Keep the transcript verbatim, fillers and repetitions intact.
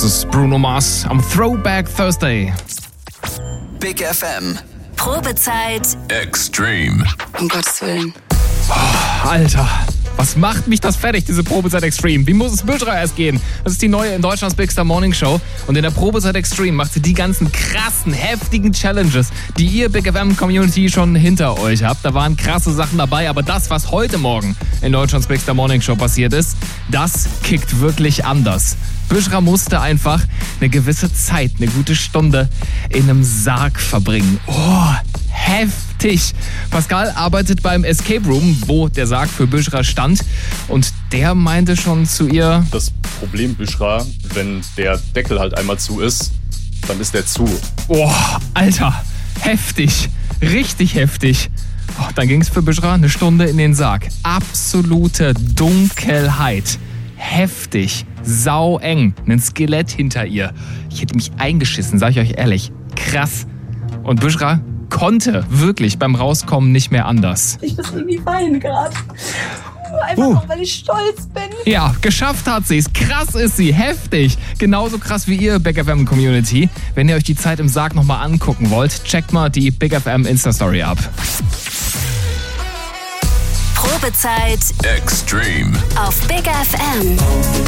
ist Bruno Mars am Throwback Thursday. Big F M. Probezeit Extreme. Um Gottes Willen. Oh, Alter, was macht mich das fertig, diese Probezeit Extreme? Wie muss es Büschra erst gehen? Das ist die neue in Deutschlands Big Star Morning Show. Und in der Probezeit Extreme macht sie die ganzen krassen, heftigen Challenges, die ihr Big F M-Community schon hinter euch habt. Da waren krasse Sachen dabei, aber das, was heute Morgen in Deutschlands Big Star Morning Show passiert ist, das kickt wirklich anders. Büschra musste einfach eine gewisse Zeit, eine gute Stunde in einem Sarg verbringen. Oh, heftig. Pascal arbeitet beim Escape Room, wo der Sarg für Büschra stand. Und der meinte schon zu ihr: Das Problem, Büschra, wenn der Deckel halt einmal zu ist, dann ist der zu. Oh, Alter, heftig. Richtig heftig. Oh, dann ging es für Büschra eine Stunde in den Sarg. Absolute Dunkelheit. Heftig. Sau eng. Ein Skelett hinter ihr. Ich hätte mich eingeschissen, sag ich euch ehrlich. Krass. Und Büschra konnte wirklich beim Rauskommen nicht mehr anders. Ich muss irgendwie weinen gerade. Einfach Uh. nur, weil ich stolz bin. Ja, geschafft hat sie es. Krass ist sie. Heftig. Genauso krass wie ihr, Big F M Community. Wenn ihr euch die Zeit im Sarg nochmal angucken wollt, checkt mal die Big F M Insta-Story ab. Probezeit Extreme. auf Big F M.